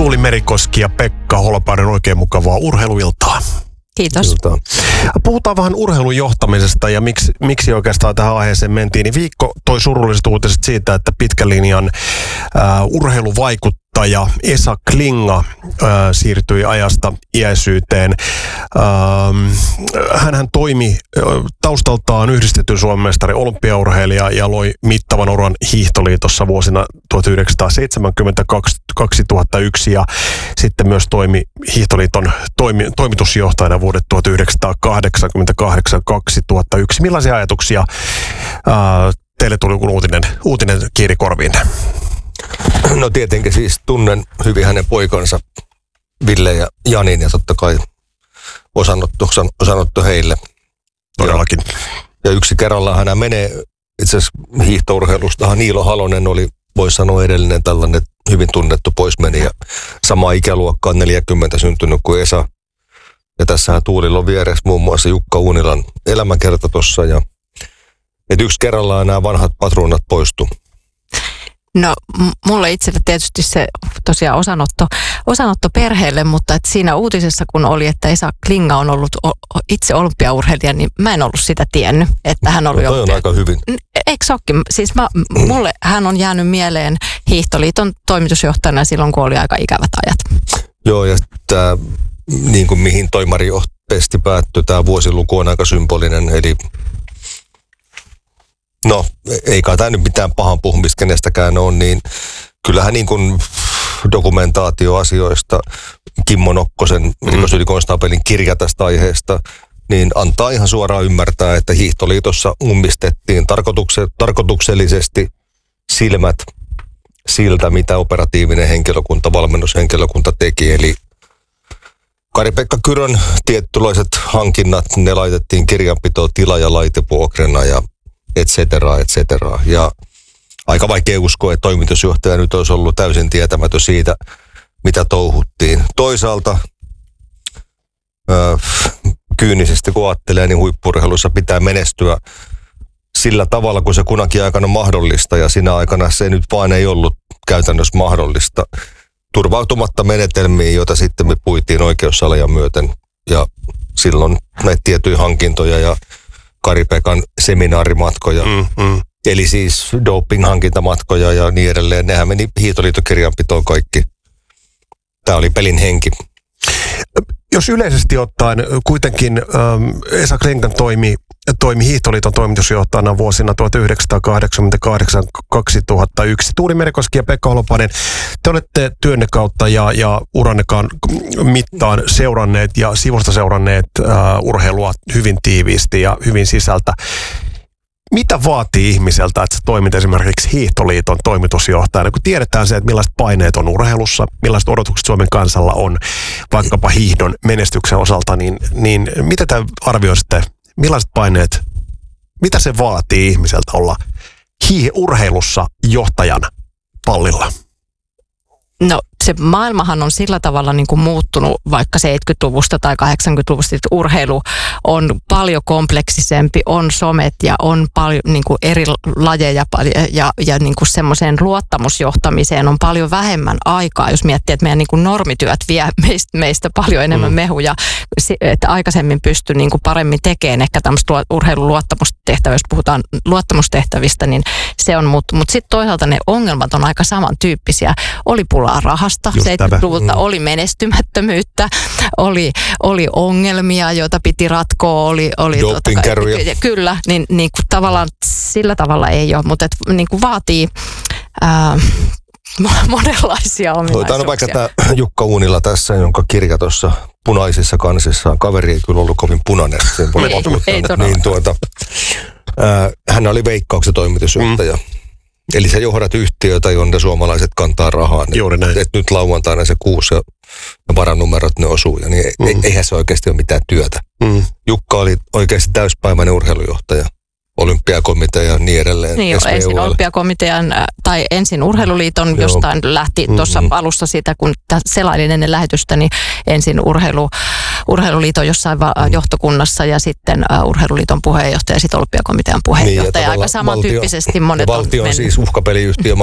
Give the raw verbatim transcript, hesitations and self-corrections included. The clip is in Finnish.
Tuuli Merikoski ja Pekka Holopainen, oikein mukavaa urheiluiltaa. Kiitos. Puhutaan vähän urheilun johtamisesta ja miksi, miksi oikeastaan tähän aiheeseen mentiin. Niin viikko toi surulliset uutiset siitä, että pitkän linjan äh, urheiluvaikuttaja Esa Klinga äh, siirtyi ajasta iäisyyteen. Ähm, hänhän toimi äh, taustaltaan yhdistetty Suomen mestari olympiaurheilija ja loi mittavan uran hiihtoliitossa vuosina tuhatyhdeksänsataaseitsemänkymmentä kaksituhattayksi ja sitten myös toimi hiihtoliiton toimi, toimitusjohtajana vuodet tuhatyhdeksänsataakahdeksankymmentäkahdeksan kaksituhattayksi. Millaisia ajatuksia ää, teille tuli, kun uutinen, uutinen kiiri korviin? No tietenkin siis tunnen hyvin hänen poikansa Ville ja Janin ja totta kai osanotto, osanotto heille. Todellakin. Ja, ja yksi kerrallaan hän menee, itse asiassa hiihtourheilustahan Niilo Halonen oli, voisi sanoa edellinen tällainen hyvin tunnettu poismeni ja sama ikäluokka on neljäkymmentä syntynyt kuin Esa. Ja tässähän Tuulilla on vieressä muun muassa Jukka Uunilan elämänkerta tuossa. Ja, että yksi kerrallaan nämä vanhat patruunat poistu. No m- mulle itselle tietysti se tosiaan osanotto, osanotto perheelle, mutta et siinä uutisessa kun oli, että Esa Klinga on ollut o- itse olympiaurheilija, niin mä en ollut sitä tiennyt, että hän oli no, toi on aika hyvin. Eikö se olekin? Siis mä, mulle hän on jäänyt mieleen Hiihtoliiton toimitusjohtajana silloin, kun oli aika ikävät ajat. Joo, ja tämä, niin kuin mihin toimarijohtesti päättyi, tämä vuosiluku on aika symbolinen, eli no, ei kai tämä nyt mitään pahan puhumista kenestäkään ole, niin kyllähän niin kuin dokumentaatioasioista Kimmo Nokkosen, mm. rikosylikonstaapelin kirja tästä aiheesta, niin antaa ihan suoraan ymmärtää, että Hiihtoliitossa ummistettiin tarkoituksellisesti silmät siltä, mitä operatiivinen henkilökunta, valmennushenkilökunta teki. Eli Kari-Pekka Kyrön tietynlaiset hankinnat, ne laitettiin kirjanpitoon tila- ja laitevuokrena ja et cetera, et cetera. Ja aika vaikea uskoa, että toimitusjohtaja nyt olisi ollut täysin tietämätön siitä, mitä touhuttiin. Toisaalta äh, kyynisesti kun ajattelee, niin huippu-urheilussa pitää menestyä sillä tavalla, kun se kunakin aikana mahdollista, ja siinä aikana se nyt vaan ei ollut käytännössä mahdollista. Turvautumatta menetelmiin, joita sitten me puitiin oikeussaleja myöten, ja silloin näitä tiettyjä hankintoja ja Kari-Pekan seminaarimatkoja, mm, mm. eli siis doping-hankintamatkoja ja niin edelleen. Nehän meni hiihtoliitokirjanpitoon kaikki. Tämä oli pelin henki. Jos yleisesti ottaen kuitenkin ähm, Esa Klinga toimi, toimi Hiihtoliiton toimitusjohtajana vuosina tuhatyhdeksänsataakahdeksankymmentäkahdeksan kaksituhattayksi. Tuuli Merikoski ja Pekka Holopainen, te olette työnne kautta ja, ja urannekaan mittaan seuranneet ja sivusta seuranneet äh, urheilua hyvin tiiviisti ja hyvin sisältä. Mitä vaatii ihmiseltä, että sä toimit esimerkiksi Hiihtoliiton toimitusjohtajana, kun tiedetään se, että millaiset paineet on urheilussa, millaiset odotukset Suomen kansalla on vaikkapa hiihdon menestyksen osalta, niin, niin mitä te arvioisitte, millaiset paineet, mitä se vaatii ihmiseltä olla hii- urheilussa johtajana pallilla? No se maailmahan on sillä tavalla niin kuin muuttunut vaikka seitsemänkymmentäluvusta tai kahdeksankymmentäluvusta, että urheilu on paljon kompleksisempi, on somet ja on paljon niin kuin eri lajeja ja, ja, ja niin kuin semmoiseen luottamusjohtamiseen on paljon vähemmän aikaa, jos miettii, että meidän niin kuin normityöt vie meistä, meistä paljon enemmän mm. mehuja, että aikaisemmin pystyi niin kuin paremmin tekemään ehkä tämmöistä urheilun luottamustehtävää, jos puhutaan luottamustehtävistä, niin se on, mutta mut sitten toisaalta ne ongelmat on aika samantyyppisiä. Oli pulaa rahasta, seitsemänkymmentäluvulta oli menestymättömyyttä, oli, oli ongelmia, joita piti ratkoa, oli, oli dopingkärryjä. Tota, kyllä, niin, niin kuin tavallaan sillä tavalla ei ole, mutta et, niin kuin vaatii ää, monenlaisia ominaisuuksia. Otetaan vaikka tämä Jukka Uunila tässä, jonka kirja tuossa punaisissa kansissaan. Kaveri ei kyllä ollut kovin punainen. ei, ei niin, tuota, ää, hän oli Veikkauksen toimitusjohtaja. Mm. Eli sä johdat yhtiötä, jonne suomalaiset kantaa rahaa. Juuri näin. Et nyt lauantaina se kuusi ja varanumerot ne osuu. Ja niin mm. eihän se oikeasti ole mitään työtä. Mm. Jukka oli oikeasti täyspäiväinen urheilujohtaja. Olympiakomitea ja niin edelleen. Niin jo, ensin olympiakomitean tai ensin urheiluliiton Joo. jostain lähti tuossa mm-hmm. alussa siitä, kun selailin ennen lähetystä, niin ensin urheilu, urheiluliiton jossain va- johtokunnassa ja sitten uh, urheiluliiton puheenjohtaja ja sitten olympiakomitean puheenjohtaja. Niin, aika samantyyppisesti monet on valtio on mennyt. siis uhkapeliyhtiö